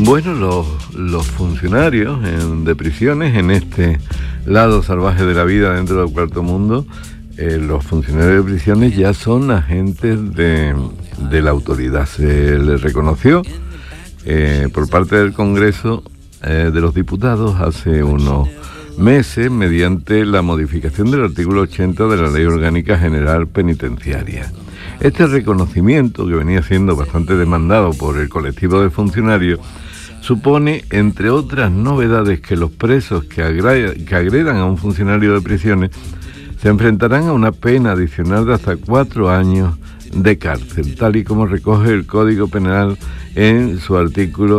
Bueno, los funcionarios de prisiones, en este lado salvaje de la vida dentro del cuarto mundo, los funcionarios de prisiones ya son agentes de la autoridad. Se les reconoció por parte del Congreso de los Diputados hace unos meses mediante la modificación del artículo 80 de la Ley Orgánica General Penitenciaria. Este reconocimiento, que venía siendo bastante demandado por el colectivo de funcionarios, supone, entre otras novedades, que los presos que agredan a un funcionario de prisiones se enfrentarán a una pena adicional de hasta 4 años de cárcel, tal y como recoge el Código Penal en su artículo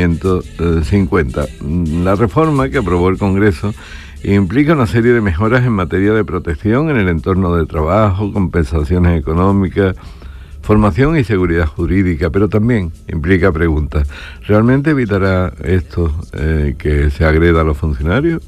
550. La reforma que aprobó el Congreso implica una serie de mejoras en materia de protección en el entorno de trabajo, compensaciones económicas, formación y seguridad jurídica, pero también implica preguntas. ¿Realmente evitará esto que se agreda a los funcionarios?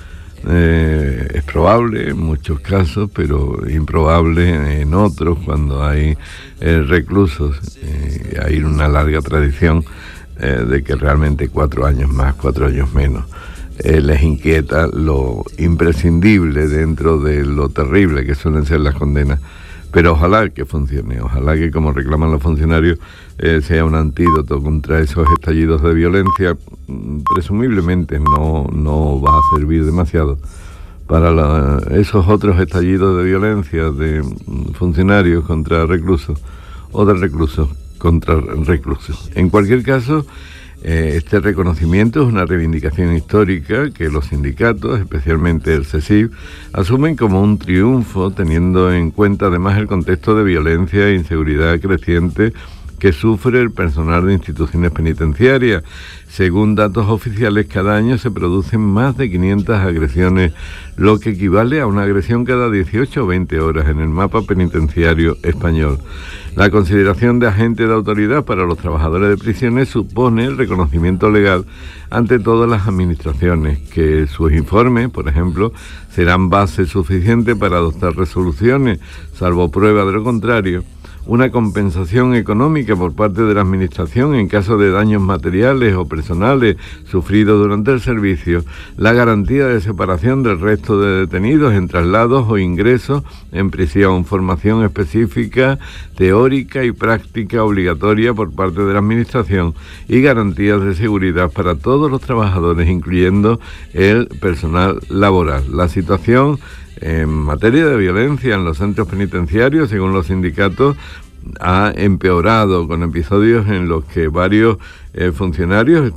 Es probable en muchos casos, pero improbable en otros, cuando hay reclusos. Hay una larga tradición de que realmente 4 años más, 4 años menos, les inquieta lo imprescindible dentro de lo terrible que suelen ser las condenas. Pero ojalá que funcione, ojalá que, como reclaman los funcionarios, sea un antídoto contra esos estallidos de violencia. Presumiblemente no va a servir demasiado para esos otros estallidos de violencia de funcionarios contra reclusos o de reclusos contra reclusos. En cualquier caso, este reconocimiento es una reivindicación histórica que los sindicatos, especialmente el CESIF, asumen como un triunfo, teniendo en cuenta además el contexto de violencia e inseguridad creciente que sufre el personal de instituciones penitenciarias. Según datos oficiales, cada año se producen más de 500 agresiones, lo que equivale a una agresión cada 18 o 20 horas en el mapa penitenciario español. La consideración de agente de autoridad para los trabajadores de prisiones supone el reconocimiento legal ante todas las administraciones, que sus informes, por ejemplo, serán base suficiente para adoptar resoluciones, salvo prueba de lo contrario, una compensación económica por parte de la Administración en caso de daños materiales o personales sufridos durante el servicio, la garantía de separación del resto de detenidos en traslados o ingresos en prisión, formación específica, teórica y práctica obligatoria por parte de la Administración y garantías de seguridad para todos los trabajadores, incluyendo el personal laboral. La situación en materia de violencia en los centros penitenciarios, según los sindicatos, ha empeorado, con episodios en los que varios funcionarios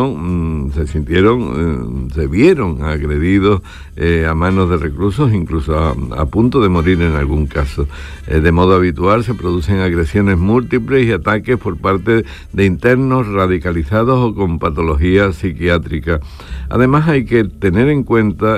se vieron agredidos a manos de reclusos, incluso a punto de morir en algún caso. De modo habitual se producen agresiones múltiples y ataques por parte de internos radicalizados o con patología psiquiátrica. Además, hay que tener en cuenta